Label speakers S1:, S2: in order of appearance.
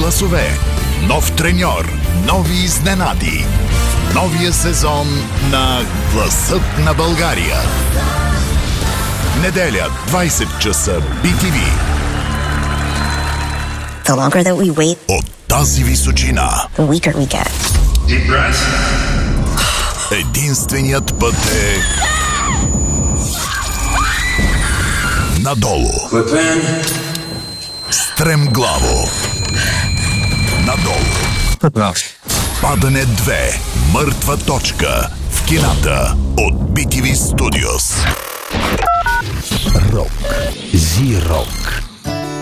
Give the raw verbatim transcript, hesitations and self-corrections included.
S1: гласове, нов треньор, нови изненади. Новия сезон на Гласът на България. Неделя, двайсет часа, Би Ти Ви.
S2: The longer that we wait,
S1: От тази височина,
S2: the weaker we get.
S3: Deep breath.
S1: единственият път е надолу.
S3: Clip in.
S1: Стремглаво. Надолу. Падане две. Мъртва точка. В кината от Би Ти Ви Studios. Рок. Зи-рок.